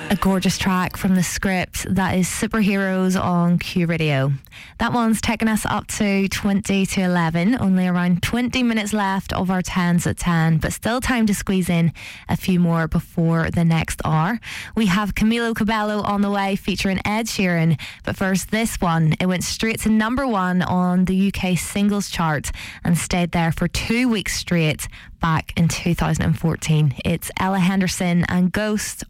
A gorgeous track from the Script. That is Superheroes on Q Radio. That one's taken us up to 20 to 11. Only around 20 minutes left of our 10s at 10, but still time to squeeze in a few more before the next hour. We have Camilo Cabello on the way featuring Ed Sheeran. But first, this one. It went straight to number 1 on the UK singles chart and stayed there for 2 weeks straight back in 2014. It's Ella Henderson and Ghost